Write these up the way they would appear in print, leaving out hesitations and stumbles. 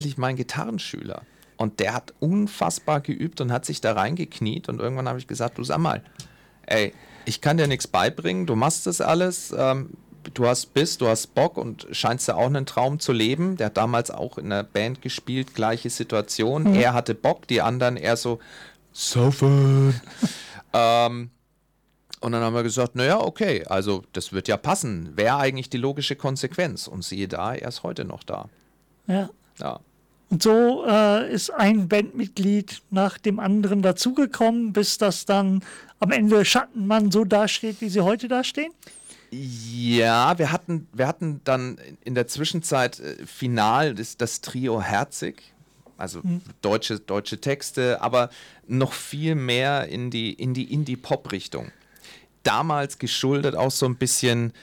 mein Gitarrenschüler. Und der hat unfassbar geübt und hat sich da reingekniet. Und irgendwann habe ich gesagt, du sag mal, ey, ich kann dir nichts beibringen, du machst das alles, du hast Bock und scheinst ja auch einen Traum zu leben. Der hat damals auch in der Band gespielt, gleiche Situation. Er hatte Bock, die anderen eher so, saufen. Und dann haben wir gesagt, naja, okay, also das wird ja passen. Wäre eigentlich die logische Konsequenz. Und siehe da, er ist heute noch da. Ja. Ja. Und so ist ein Bandmitglied nach dem anderen dazugekommen, bis das dann am Ende Schattenmann so dasteht, wie sie heute dastehen? Ja, wir hatten dann in der Zwischenzeit final das Trio Herzig, also deutsche Texte, aber noch viel mehr in die Indie-Pop-Richtung. Damals geschuldet auch so ein bisschen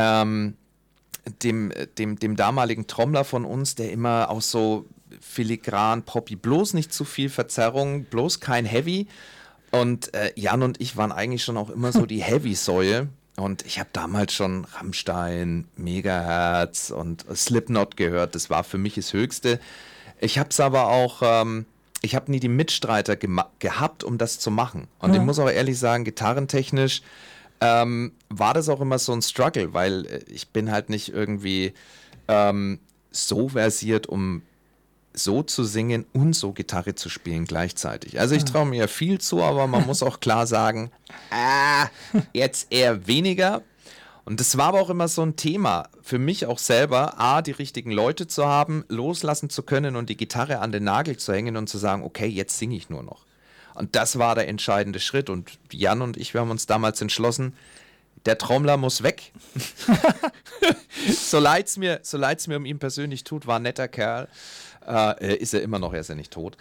dem damaligen Trommler von uns, der immer auch so filigran Poppy, bloß nicht zu viel Verzerrung, bloß kein Heavy. Und Jan und ich waren eigentlich schon auch immer so die Heavy-Säue. Und ich habe damals schon Rammstein, Megahertz und Slipknot gehört. Das war für mich das Höchste. Ich habe es aber auch, ich habe nie die Mitstreiter gehabt, um das zu machen. Und ich muss auch ehrlich sagen, gitarrentechnisch war das auch immer so ein Struggle, weil ich bin halt nicht irgendwie so versiert, um so zu singen und so Gitarre zu spielen gleichzeitig. Also ich traue mir ja viel zu, aber man muss auch klar sagen, jetzt eher weniger. Und das war aber auch immer so ein Thema für mich auch selber, die richtigen Leute zu haben, loslassen zu können und die Gitarre an den Nagel zu hängen und zu sagen, okay, jetzt singe ich nur noch. Und das war der entscheidende Schritt. Und Jan und ich, wir haben uns damals entschlossen, der Trommler muss weg. So leid's mir um ihn persönlich tut, war ein netter Kerl. Ist er immer noch, er ist ja nicht tot.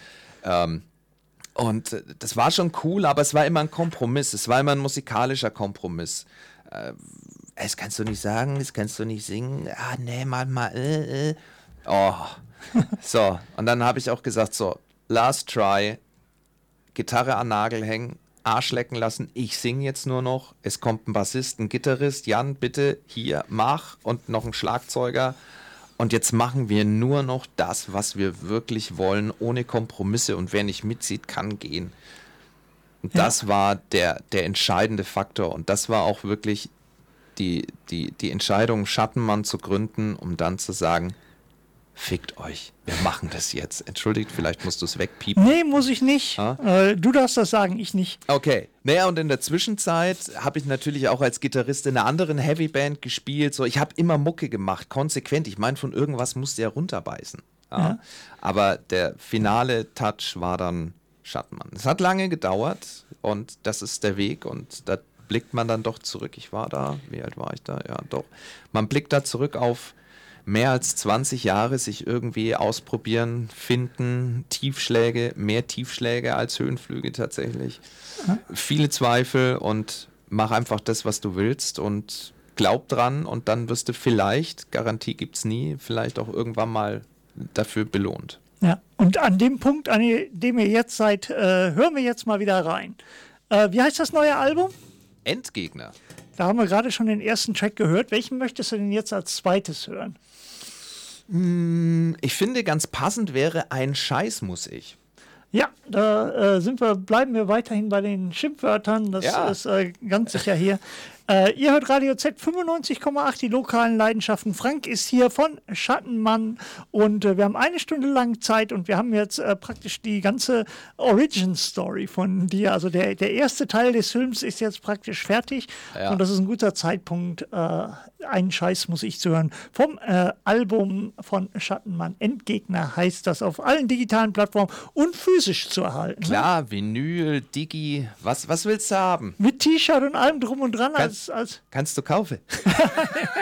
Und das war schon cool, aber es war immer ein Kompromiss. Es war immer ein musikalischer Kompromiss. Das kannst du nicht sagen, das kannst du nicht singen. Nee, mal. Oh. So, und dann habe ich auch gesagt, so, last try, Gitarre an Nagel hängen, Arsch lecken lassen, ich singe jetzt nur noch, es kommt ein Bassist, ein Gitarrist, Jan, bitte, hier, mach, und noch ein Schlagzeuger. Und jetzt machen wir nur noch das, was wir wirklich wollen, ohne Kompromisse, und wer nicht mitzieht, kann gehen. Und das war der entscheidende Faktor, und das war auch wirklich die Entscheidung, Schattenmann zu gründen, um dann zu sagen, fickt euch, wir machen das jetzt. Entschuldigt, vielleicht musst du es wegpiepen. Nee, muss ich nicht. Du darfst das sagen, ich nicht. Okay. Naja, und in der Zwischenzeit habe ich natürlich auch als Gitarrist in einer anderen Heavyband gespielt. So, ich habe immer Mucke gemacht, konsequent. Ich meine, von irgendwas musste ja runterbeißen. Ja. Aber der finale Touch war dann Schattenmann. Es hat lange gedauert und das ist der Weg, und da blickt man dann doch zurück. Ich war da, wie alt war ich da? Ja, doch. Man blickt da zurück auf mehr als 20 Jahre, sich irgendwie ausprobieren, finden, Tiefschläge, mehr Tiefschläge als Höhenflüge tatsächlich. Viele Zweifel, und mach einfach das, was du willst, und glaub dran, und dann wirst du vielleicht, Garantie gibt's nie, vielleicht auch irgendwann mal dafür belohnt. Ja, und an dem Punkt, an dem ihr jetzt seid, hören wir jetzt mal wieder rein. Wie heißt das neue Album? Endgegner. Da haben wir gerade schon den ersten Track gehört. Welchen möchtest du denn jetzt als zweites hören? Ich finde, ganz passend wäre Ein Scheiß muss ich. Ja, da bleiben wir weiterhin bei den Schimpfwörtern. Das ist ganz sicher hier. Ihr hört Radio Z 95,8, die lokalen Leidenschaften. Frank ist hier von Schattenmann, und wir haben 1 Stunde lang Zeit, und wir haben jetzt praktisch die ganze Origin-Story von dir. Also der erste Teil des Films ist jetzt praktisch fertig, und das ist ein guter Zeitpunkt, einen Scheiß muss ich zu hören. Vom Album von Schattenmann, Endgegner heißt das, auf allen digitalen Plattformen und physisch zu erhalten. Klar, Vinyl, Digi, was willst du haben? Mit T-Shirt und allem drum und dran. Kannst du kaufen.